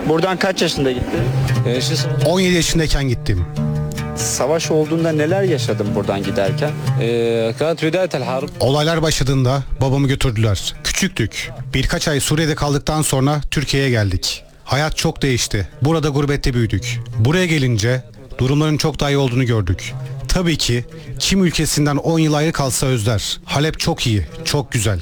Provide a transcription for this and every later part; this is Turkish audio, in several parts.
Buradan kaç yaşında gittin? 17 yaşındayken gittim. Savaş olduğunda neler yaşadın buradan giderken? كانت بداية الحرب. Olaylar başladığında babamı götürdüler. Küçüktük. Birkaç ay Suriye'de kaldıktan sonra Türkiye'ye geldik. Hayat çok değişti. Burada gurbette büyüdük. Buraya gelince durumların çok daha iyi olduğunu gördük. Tabii ki kim ülkesinden 10 yıl ayrı kalsa özler. Halep çok iyi, çok güzel.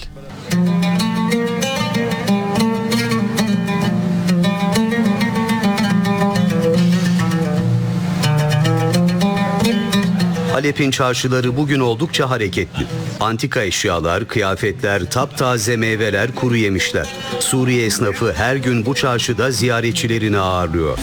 Halep'in çarşıları bugün oldukça hareketli. Antika eşyalar, kıyafetler, taptaze meyveler, kuru yemişler. Suriye esnafı her gün bu çarşıda ziyaretçilerini ağırlıyor.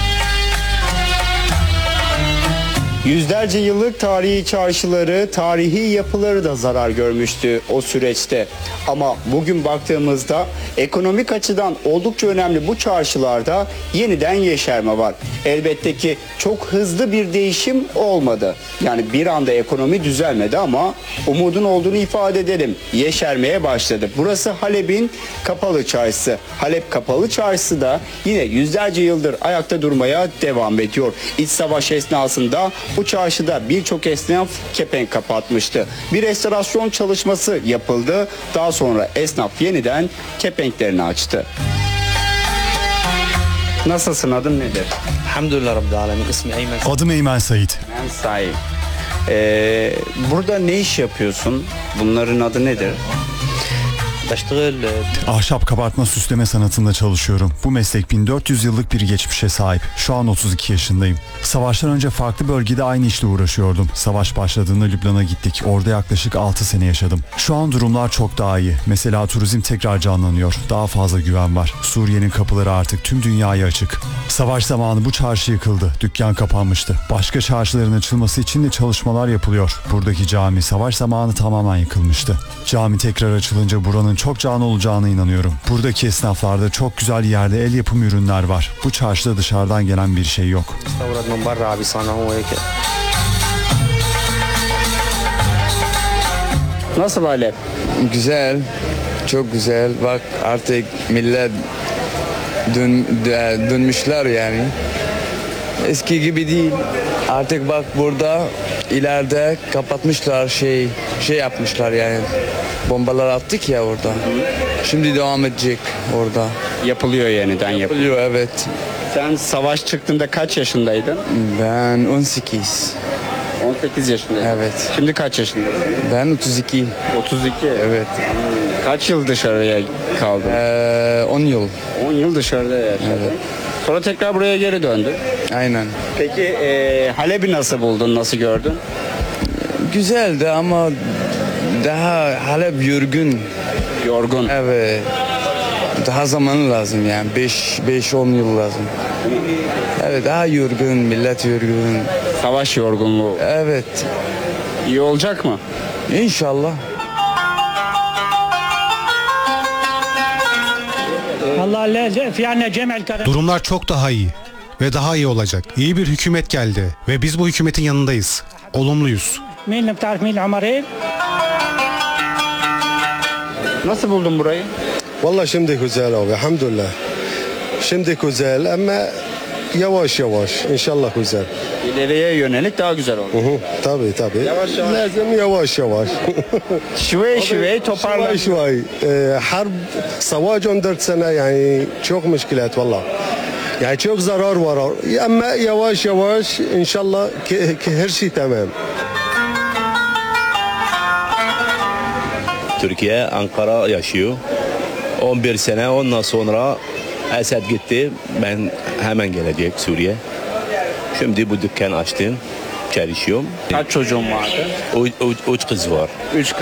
Yüzlerce yıllık tarihi çarşıları, tarihi yapıları da zarar görmüştü o süreçte. Ama bugün baktığımızda ekonomik açıdan oldukça önemli bu çarşılarda yeniden yeşerme var. Elbette ki çok hızlı bir değişim olmadı. Yani bir anda ekonomi düzelmedi ama umudun olduğunu ifade edelim. Yeşermeye başladı. Burası Halep'in Kapalı Çarşısı. Halep Kapalı Çarşısı da yine yüzlerce yıldır ayakta durmaya devam ediyor. İç savaş esnasında bu çarşıda birçok esnaf kepenk kapatmıştı. Bir restorasyon çalışması yapıldı. Daha sonra esnaf yeniden kepenklerini açtı. Nasılsın, adın nedir? Elhamdülillah Rabbil Alemin. İsmi Eymen. Adım Eymen Sait. Ben Sait. Burada ne iş yapıyorsun? Bunların adı nedir? Beştغل. Ahşap kabartma süsleme sanatında çalışıyorum. Bu meslek 1400 yıllık bir geçmişe sahip. Şu an 32 yaşındayım. Savaştan önce farklı bölgede aynı işle uğraşıyordum. Savaş başladığında Lübnan'a gittik. Orada yaklaşık 6 sene yaşadım. Şu an durumlar çok daha iyi. Mesela turizm tekrar canlanıyor. Daha fazla güven var. Suriye'nin kapıları artık tüm dünyaya açık. Savaş zamanı bu çarşı yıkıldı. Dükkan kapanmıştı. Başka çarşıların açılması için de çalışmalar yapılıyor. Buradaki cami savaş zamanı tamamen yıkılmıştı. Cami tekrar açılınca buranın çok canlı olacağına inanıyorum. Buradaki esnaflarda çok güzel yerde el yapımı ürünler var. Bu çarşıda dışarıdan gelen bir şey yok. استورد من برا عم بيصنعوه هيك. Nasıl Halep? Güzel, çok güzel. Bak artık millet dönmüşler yani. Eski gibi değil. Artık bak burada ileride kapatmışlar şey yapmışlar yani. Bombalar attık ya orada. Şimdi devam edecek orada. Yapılıyor, yeniden yapılıyor. Biliyor evet. Sen savaş çıktığında kaç yaşındaydın? Ben 18. 18 yaşındaydın. Evet. Şimdi kaç yaşındasın? Ben 32. 32. Evet. Kaç yıl dışarıya kaldın? 10 yıl. 10 yıl dışarıda yaşadın. Evet. Sonra tekrar buraya geri döndün. Aynen. Peki Halep'i nasıl buldun, nasıl gördün? Güzeldi ama daha Halep yorgun. Yorgun. Evet. Daha zaman lazım yani 5-10 yıl lazım. Evet daha yorgun, millet yorgun. Savaş yorgunluğu. Evet. İyi olacak mı? İnşallah. Durumlar çok daha iyi ve daha iyi olacak. İyi bir hükümet geldi ve biz bu hükümetin yanındayız. Olumluyuz. Nasıl buldun burayı? Vallahi şimdi güzel abi, elhamdülillah. Şimdi güzel ama yavaş yavaş, inşallah güzel. İleriye yönelik daha güzel oldu. Tabii. Yavaş yavaş. Lazım yavaş yavaş. Şivey toparlan. شوي حرب savaş 14 sene yani çok müşkilat valla. Yani çok zarar var ama yavaş yavaş inşallah ki her şey tamam. Türkiye, Ankara yaşıyor. 11 sene ondan sonra Esed gitti. Ben hemen gelecek Suriye. Şimdi bu dükkan açtım. Çalışıyorum. Kaç çocuğun vardı? Üç kız var. 3